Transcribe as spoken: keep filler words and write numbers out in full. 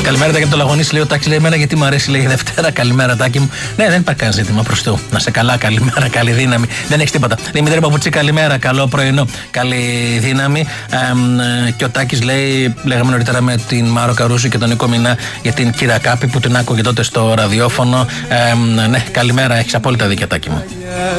Καλημέρα, Τάκη, από το Λαγωνίσι, λέει ο Τάκης. Λέει εμένα γιατί μου αρέσει, λέει η Δευτέρα. Καλημέρα, Τάκη μου. Ναι, δεν υπάρχει κανένα ζήτημα προς Θεού. Να σε καλά, καλημέρα, καλή δύναμη. Δεν έχει τίποτα. Λέει η μητέρα Παπουτσί, καλημέρα, καλό πρωινό, καλή δύναμη. Ε, και ο Τάκης λέει, λέγαμε νωρίτερα με την Μάρο Καρούσου και τον Νίκο Μινά για την Κύρα Κάπη που την άκουγε τότε στο ραδιόφωνο. Ε, ναι, καλημέρα, έχει απόλυτα δίκιο, Τάκη μου.